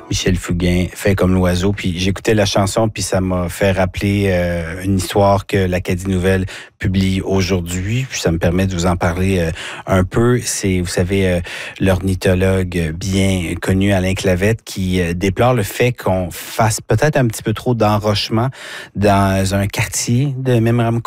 Michel Fugain, Fait comme l'oiseau. Puis j'écoutais la chanson, puis ça m'a fait rappeler une histoire que l'Acadie Nouvelle publie aujourd'hui. Puis ça me permet de vous en parler un peu. C'est, vous savez, l'ornithologue bien connu Alain Clavette qui déplore le fait qu'on fasse peut-être un petit peu trop d'enrochement dans un quartier de